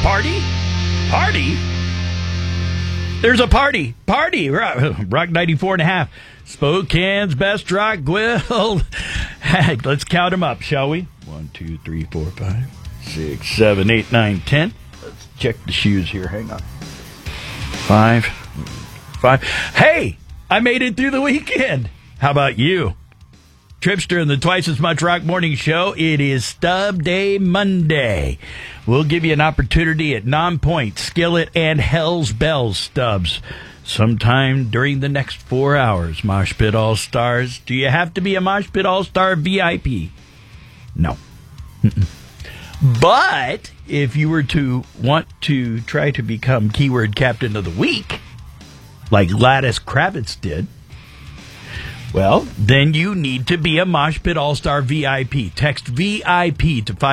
Party? Party? There's a party. Party. Rock 94.5. Spokane's best rock. Well, let's count them up, shall we? 1, 2, 3, 4, 5, 6, 7, 8, 9, 10. Let's check the shoes here. Hang on. 5. Hey, I made it through the weekend. How about you? Tripster and the Twice as Much Rock Morning Show. It is Stub Day Monday. We'll give you an opportunity at Non-Point, Skillet, and Hell's Bells stubs sometime during the next 4 hours. Mosh Pit All-Stars. Do you have to be a Mosh Pit All-Star VIP? No. But if you were to want to try to become Keyword Captain of the Week, like Gladys Kravitz did, well, then you need to be a Mosh Pit All-Star VIP. Text VIP to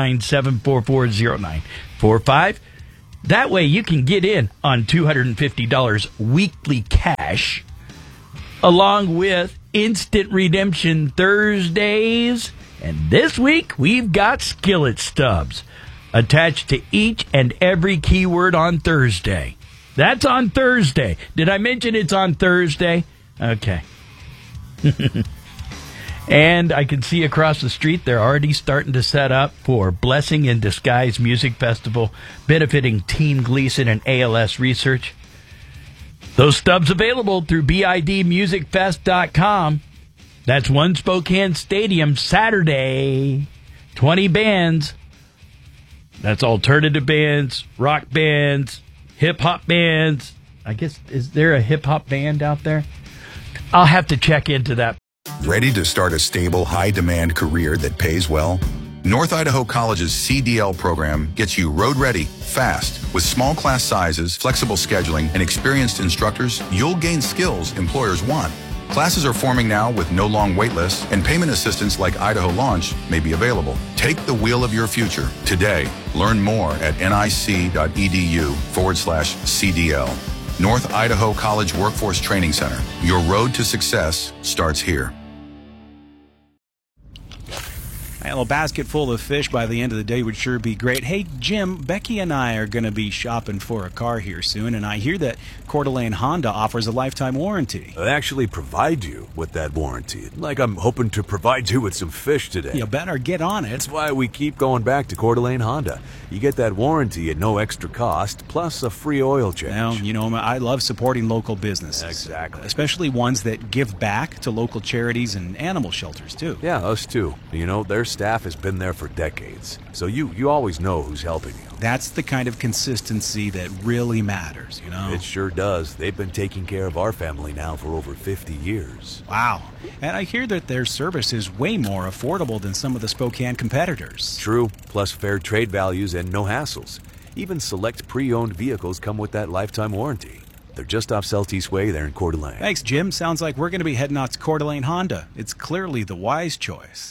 509-744-0945. That way you can get in on $250 weekly cash, along with instant redemption Thursdays. And this week, we've got Skillet stubs attached to each and every keyword on Thursday. That's on Thursday. Did I mention it's on Thursday? Okay. And I can see across the street they're already starting to set up for Blessing in Disguise Music Festival benefiting Team Gleason and ALS Research. Those stubs available through BIDmusicfest.com. That's One Spokane Stadium Saturday. 20 bands. That's alternative bands, rock bands, hip-hop bands. I guess, is there a hip-hop band out there? I'll have to check into that. Ready to start a stable, high-demand career that pays well? North Idaho College's CDL program gets you road-ready, fast. With small class sizes, flexible scheduling, and experienced instructors, you'll gain skills employers want. Classes are forming now with no long wait lists, and payment assistance like Idaho Launch may be available. Take the wheel of your future today. Learn more at nic.edu/CDL. North Idaho College Workforce Training Center. Your road to success starts here. A little basket full of fish by the end of the day would sure be great. Hey, Jim, Becky and I are going to be shopping for a car here soon, and I hear that Coeur d'Alene Honda offers a lifetime warranty. They actually provide you with that warranty. Like I'm hoping to provide you with some fish today. You better get on it. That's why we keep going back to Coeur d'Alene Honda. You get that warranty at no extra cost, plus a free oil change. Well, you know, I love supporting local businesses. Exactly. Especially ones that give back to local charities and animal shelters, too. Yeah, us too. You know, their staff has been there for decades, so you always know who's helping you. That's the kind of consistency that really matters, you know? It sure does. They've been taking care of our family now for over 50 years. Wow. And I hear that their service is way more affordable than some of the Spokane competitors. True, plus fair trade values and no hassles. Even select pre-owned vehicles come with that lifetime warranty. They're just off Celtice Way there in Coeur d'Alene. Thanks, Jim. Sounds like we're going to be heading out to Coeur d'Alene Honda. It's clearly the wise choice.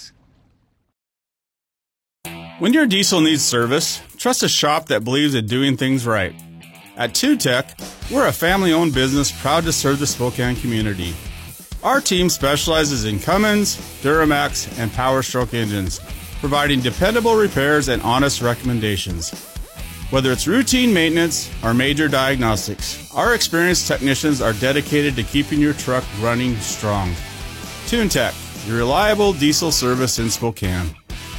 When your diesel needs service, trust a shop that believes in doing things right. At 2Tech, we're a family-owned business proud to serve the Spokane community. Our team specializes in Cummins, Duramax, and Power Stroke engines, providing dependable repairs and honest recommendations. Whether it's routine maintenance or major diagnostics, our experienced technicians are dedicated to keeping your truck running strong. TuneTech, your reliable diesel service in Spokane.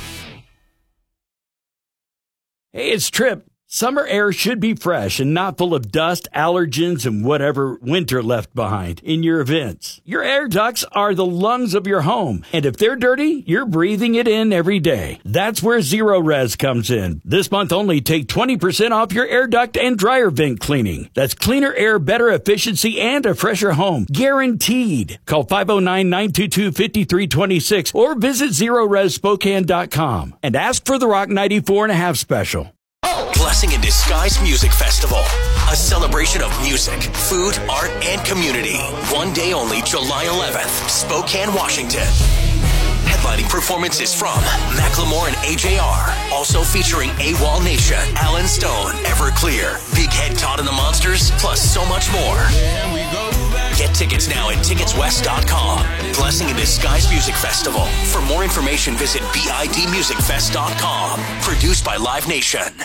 Hey, it's Trip. Summer air should be fresh and not full of dust, allergens, and whatever winter left behind in your events. Your air ducts are the lungs of your home, and if they're dirty, you're breathing it in every day. That's where Zero Res comes in. This month only, take 20% off your air duct and dryer vent cleaning. That's cleaner air, better efficiency, and a fresher home. Guaranteed. Call 509-922-5326 or visit ZeroResSpokane.com and ask for the Rock 94.5 special. Blessing in Disguise Music Festival, a celebration of music, food, art, and community. One day only, July 11th, Spokane, Washington. Headlining performances from Macklemore and AJR, also featuring AWOL Nation, Alan Stone, Everclear, Big Head Todd and the Monsters, plus so much more. Get tickets now at ticketswest.com. Blessing in Disguise Music Festival. For more information, visit BIDmusicfest.com. Produced by Live Nation.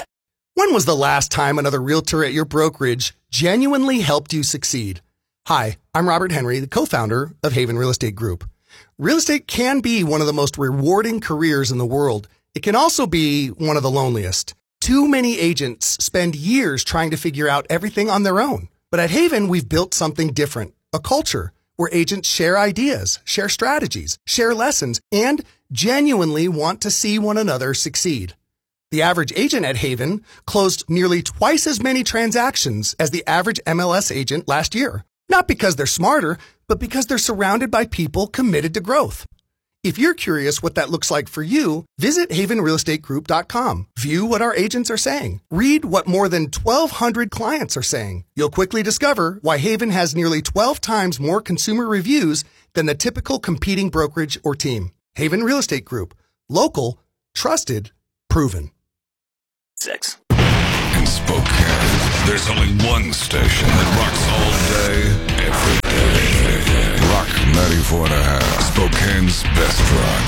When was the last time another realtor at your brokerage genuinely helped you succeed? Hi, I'm Robert Henry, the co-founder of Haven Real Estate Group. Real estate can be one of the most rewarding careers in the world. It can also be one of the loneliest. Too many agents spend years trying to figure out everything on their own. But at Haven, we've built something different, a culture where agents share ideas, share strategies, share lessons, and genuinely want to see one another succeed. The average agent at Haven closed nearly twice as many transactions as the average MLS agent last year. Not because they're smarter, but because they're surrounded by people committed to growth. If you're curious what that looks like for you, visit havenrealestategroup.com. View what our agents are saying. Read what more than 1,200 clients are saying. You'll quickly discover why Haven has nearly 12 times more consumer reviews than the typical competing brokerage or team. Haven Real Estate Group. Local, trusted, proven. 6. In Spokane, there's only one station that rocks all day, every day. Rock 94.5. Spokane's best rock.